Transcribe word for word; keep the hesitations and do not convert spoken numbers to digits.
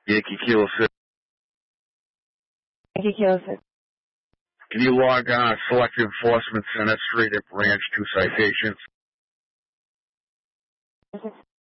Yankee Kilo six. Yankee Kilo six. Can you log on Select Enforcement Senate Street at Branch two citations?